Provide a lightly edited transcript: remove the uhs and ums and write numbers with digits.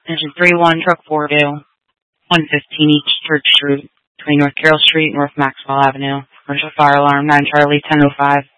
Engine 3-1, truck 4-2, 115 East Church Street, between North Carroll Street and North Maxwell Avenue. Commercial fire alarm, 9 Charlie, 1005.